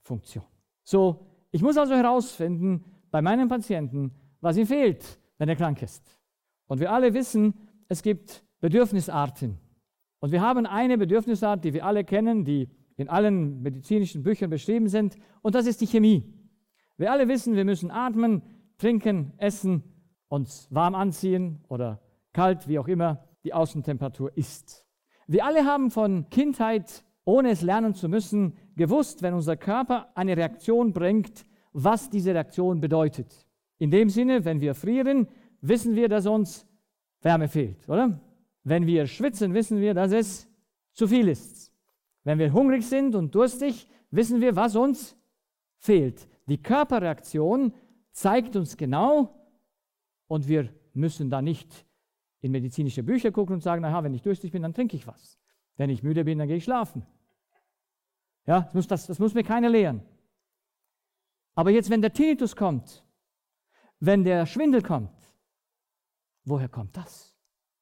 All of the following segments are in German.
Funktion. So, ich muss also herausfinden bei meinem Patienten, was ihm fehlt, wenn er krank ist. Und wir alle wissen, es gibt Bedürfnisarten. Und wir haben eine Bedürfnisart, die wir alle kennen, die in allen medizinischen Büchern beschrieben sind, und das ist die Chemie. Wir alle wissen, wir müssen atmen, trinken, essen, uns warm anziehen oder kalt, wie auch immer die Außentemperatur ist. Wir alle haben von Kindheit, ohne es lernen zu müssen, gewusst, wenn unser Körper eine Reaktion bringt, was diese Reaktion bedeutet. In dem Sinne, wenn wir frieren, wissen wir, dass uns Wärme fehlt, oder? Wenn wir schwitzen, wissen wir, dass es zu viel ist. Wenn wir hungrig sind und durstig, wissen wir, was uns fehlt. Die Körperreaktion zeigt uns genau, und wir müssen da nicht in medizinische Bücher gucken und sagen, naja, wenn ich durstig bin, dann trinke ich was. Wenn ich müde bin, dann gehe ich schlafen. Ja, das muss mir keiner lehren. Aber jetzt, wenn der Tinnitus kommt, wenn der Schwindel kommt, woher kommt das?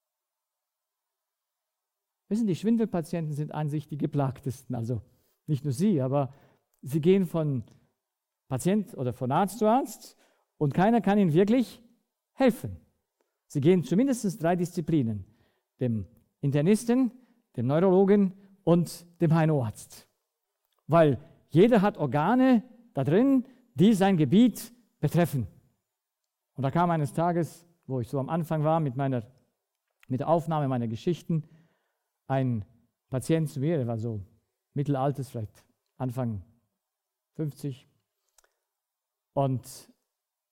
Wissen, die Schwindelpatienten sind an sich die geplagtesten. Also nicht nur sie, aber sie gehen von Patient oder von Arzt zu Arzt und keiner kann ihnen wirklich helfen. Sie gehen zu mindestens 3 Disziplinen: dem Internisten, dem Neurologen und dem HNO-Arzt. Weil jeder hat Organe da drin, die sein Gebiet betreffen. Und da kam eines Tages, wo ich so am Anfang war mit der Aufnahme meiner Geschichten, ein Patient zu mir, der war so mittelaltes, vielleicht Anfang 50. Und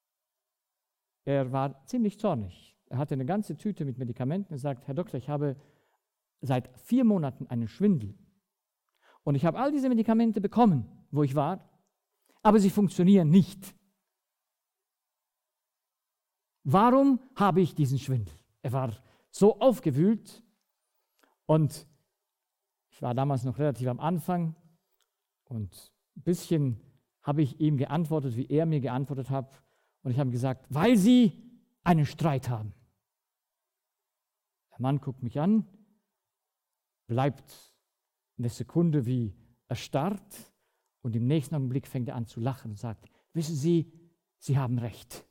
er war ziemlich zornig. Er hatte eine ganze Tüte mit Medikamenten und sagt, Herr Doktor, ich habe seit 4 Monaten einen Schwindel. Und ich habe all diese Medikamente bekommen, wo ich war, aber sie funktionieren nicht. Warum habe ich diesen Schwindel? Er war so aufgewühlt und ich war damals noch relativ am Anfang und ein bisschen habe ich ihm geantwortet, wie er mir geantwortet hat. Und ich habe gesagt, weil Sie einen Streit haben. Der Mann guckt mich an, bleibt eine Sekunde wie erstarrt und im nächsten Augenblick fängt er an zu lachen und sagt, wissen Sie, Sie haben recht.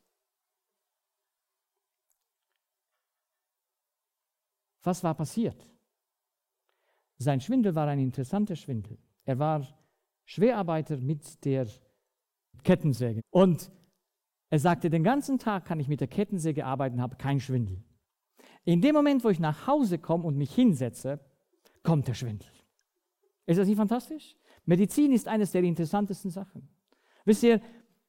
Was war passiert? Sein Schwindel war ein interessanter Schwindel. Er war Schwerarbeiter mit der Kettensäge. Und er sagte, den ganzen Tag kann ich mit der Kettensäge arbeiten, habe keinen Schwindel. In dem Moment, wo ich nach Hause komme und mich hinsetze, kommt der Schwindel. Ist das nicht fantastisch? Medizin ist eines der interessantesten Sachen. Wisst ihr,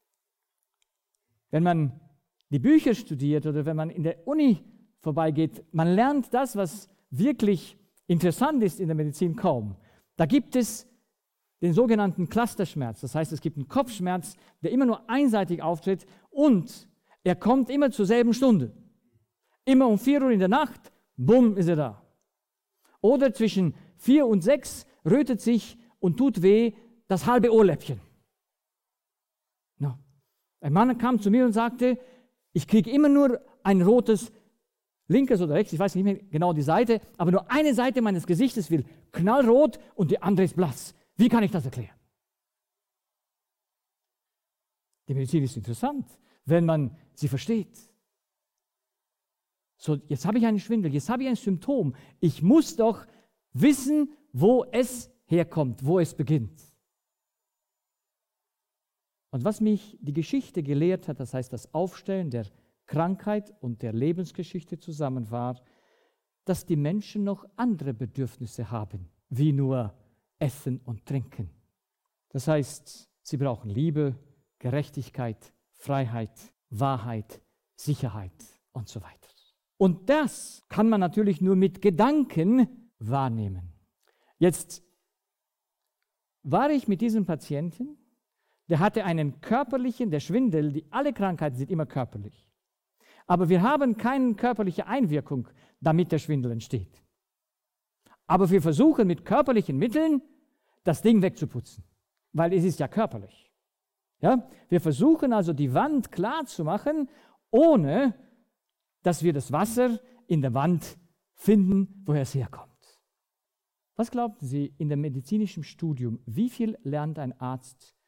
wenn man die Bücher studiert oder wenn man in der Uni vorbeigeht, man lernt das, was wirklich interessant ist in der Medizin, kaum. Da gibt es den sogenannten Clusterschmerz. Das heißt, es gibt einen Kopfschmerz, der immer nur einseitig auftritt und er kommt immer zur selben Stunde. Immer um 4 Uhr in der Nacht, bumm, ist er da. Oder zwischen 4 und 6 rötet sich und tut weh das halbe Ohrläppchen. No. Ein Mann kam zu mir und sagte, ich kriege immer nur ein rotes, linkes oder rechts, ich weiß nicht mehr genau die Seite, aber nur eine Seite meines Gesichtes will knallrot und die andere ist blass. Wie kann ich das erklären? Die Medizin ist interessant, wenn man sie versteht. So, jetzt habe ich einen Schwindel, jetzt habe ich ein Symptom. Ich muss doch wissen, wo es herkommt, wo es beginnt. Und was mich die Geschichte gelehrt hat, das heißt das Aufstellen der Krankheit und der Lebensgeschichte zusammen war, dass die Menschen noch andere Bedürfnisse haben, wie nur Essen und Trinken. Das heißt, sie brauchen Liebe, Gerechtigkeit, Freiheit, Wahrheit, Sicherheit und so weiter. Und das kann man natürlich nur mit Gedanken wahrnehmen. Jetzt war ich mit diesem Patienten, der hatte einen körperlichen, der Schwindel, alle Krankheiten sind immer körperlich. Aber wir haben keine körperliche Einwirkung, damit der Schwindel entsteht. Aber wir versuchen mit körperlichen Mitteln, das Ding wegzuputzen, weil es ist ja körperlich. Ja? Wir versuchen also die Wand klar zu machen, ohne dass wir das Wasser in der Wand finden, woher es herkommt. Was glauben Sie in dem medizinischen Studium, wie viel lernt ein Arzt